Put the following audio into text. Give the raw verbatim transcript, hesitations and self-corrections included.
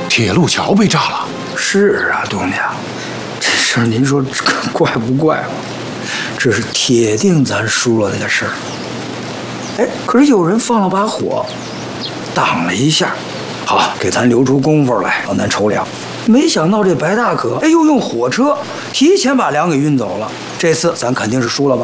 铁路桥被炸了。 是啊，东家，这事儿您说怪不怪吧？这是铁定咱输了的事儿。哎，可是有人放了把火，挡了一下，好，给咱留出功夫来让咱筹粮。没想到这白大可，哎，又用火车提前把粮给运走了。这次咱肯定是输了吧？